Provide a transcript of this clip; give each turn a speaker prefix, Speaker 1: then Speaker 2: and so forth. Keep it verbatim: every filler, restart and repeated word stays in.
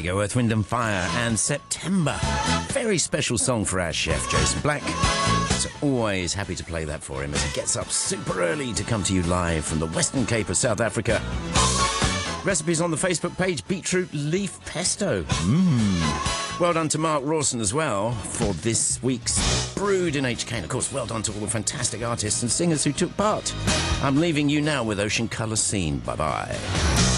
Speaker 1: go, Earth, Wind and Fire and September. Very special song for our chef, Jason Black. So always happy to play that for him as he gets up super early to come to you live from the Western Cape of South Africa. Recipes on the Facebook page, beetroot leaf pesto. Mmm. Well done to Mark Rawson as well for this week's Brewed in H K. And of course, well done to all the fantastic artists and singers who took part. I'm leaving you now with Ocean Colour Scene. Bye-bye.